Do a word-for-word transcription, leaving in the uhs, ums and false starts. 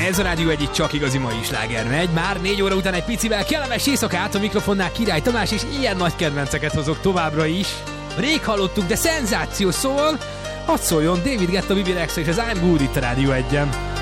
Ez a Rádió egy csak igazi mai sláger megy. Már négy óra után egy picivel kellemes éjszakát, a mikrofonnál Király Tamás, és ilyen nagy kedvenceket hozok továbbra is. Rég hallottuk, de szenzáció, szóval hadd szóljon David Guetta, Bibi Rexha és az I'm Good itt a Rádió egyen.